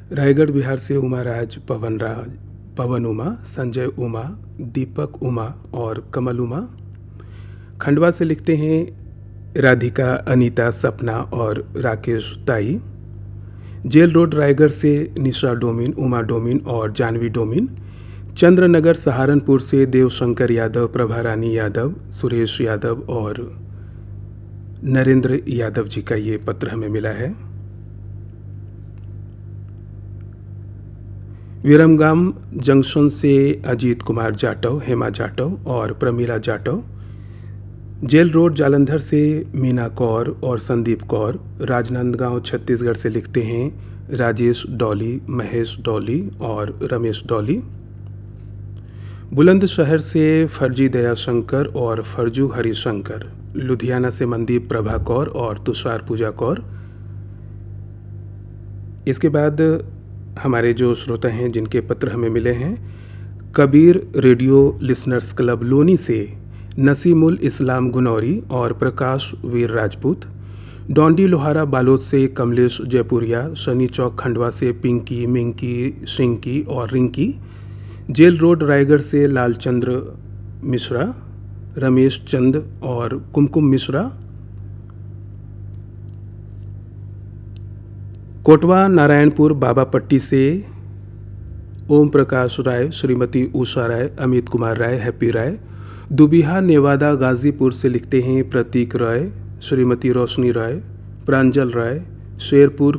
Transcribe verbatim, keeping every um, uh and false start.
रायगढ़ बिहार से उमा राज, पवन राज, पवन उमा, संजय उमा, दीपक उमा और कमल उमा। खंडवा से लिखते हैं राधिका, अनीता, सपना और राकेश ताई। जेल रोड रायगढ़ से निशा डोमिन, उमा डोमिन और जानवी डोमिन। चंद्रनगर सहारनपुर से देवशंकर यादव, प्रभा रानी यादव, सुरेश यादव और नरेंद्र यादव जी का ये पत्र हमें मिला है। विरमगाम जंक्शन से अजीत कुमार जाटव, हेमा जाटव और प्रमीला जाटव। जेल रोड जालंधर से मीना कौर और संदीप कौर। राजनांदगांव छत्तीसगढ़ से लिखते हैं राजेश डॉली, महेश डॉली और रमेश डॉली। बुलंदशहर से फर्जी दयाशंकर और फर्जू हरिशंकर। लुधियाना से मनदीप प्रभा कौर और तुषार पूजा कौर। इसके बाद हमारे जो श्रोता हैं जिनके पत्र हमें मिले हैं, Kabir radio listeners club Loni से नसीमुल इस्लाम गुनौरी और प्रकाश वीर राजपूत। डोंडी लोहारा बालोद से कमलेश जयपुरिया। शनि चौक खंडवा से पिंकी, मिंकी, शिंकी और रिंकी। जेल रोड रायगढ़ से लालचंद्र मिश्रा, रमेश चंद और कुमकुम मिश्रा। कोटवा नारायणपुर बाबापट्टी से ओम प्रकाश राय, श्रीमती उषा राय, अमित कुमार राय, हैप्पी राय। दुबिहा नेवादा गाजीपुर से लिखते हैं प्रतीक राय, श्रीमती रोशनी राय, प्रांजल राय। शेरपुर